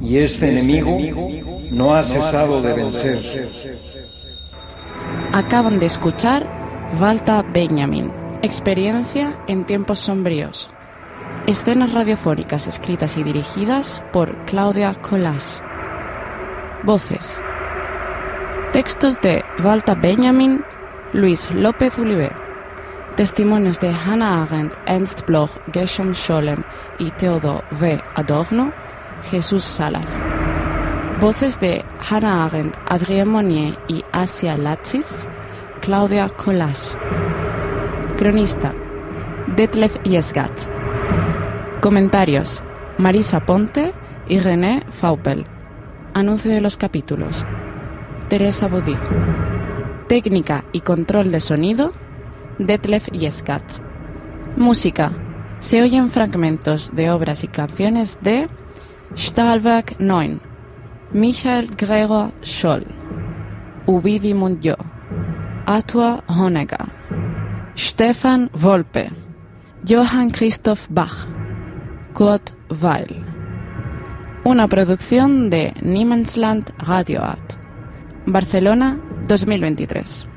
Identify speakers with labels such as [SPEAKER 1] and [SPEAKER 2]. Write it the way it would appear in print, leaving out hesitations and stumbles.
[SPEAKER 1] y este enemigo no ha cesado de vencer.
[SPEAKER 2] Acaban de escuchar Walter Benjamin, Experiencia en tiempos sombríos. Escenas radiofónicas escritas y dirigidas por Claudia Colas. Voces. Textos de Walter Benjamin, Luis López Ulibe. Testimonios de Hannah Arendt, Ernst Bloch, Gershom Scholem y Theodor W. Adorno, Jesús Salas. Voces de Hannah Arendt, Adrien Monnier y Asia Latsis, Claudia Colas. Cronista, Detlef Yesgat. Comentarios, Marisa Ponte y René Faupel. Anuncio de los capítulos, Teresa Budí. Técnica y control de sonido, Detlef Yesgat. Música. Se oyen fragmentos de obras y canciones de Stahlwerk 9, Michael Gregor Scholl, Ubidi Mundjo, Arthur Honegger, Stefan Volpe, Johann Christoph Bach, Kurt Weill. Una producción de Niemandsland Radio Art. Barcelona, 2023.